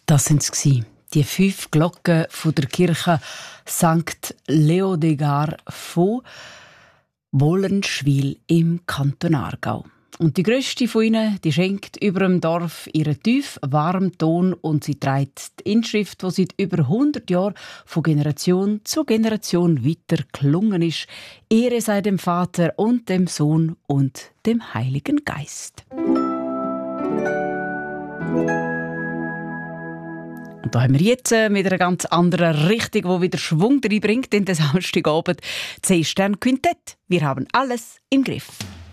Das sind sie, die 5 Glocken von der Kirche St. Leodegar von Wollenschwil im Kanton Aargau. Und die grösste von ihnen, die schenkt über dem Dorf ihren tief warmen Ton und sie trägt die Inschrift, die seit über 100 Jahren von Generation zu Generation weiter gelungen ist. Ehre sei dem Vater und dem Sohn und dem Heiligen Geist. Und da haben wir jetzt mit einer ganz anderen Richtung, die wieder Schwung reinbringt in den Samstagabend. C-Stern Quintett. Wir haben alles im Griff.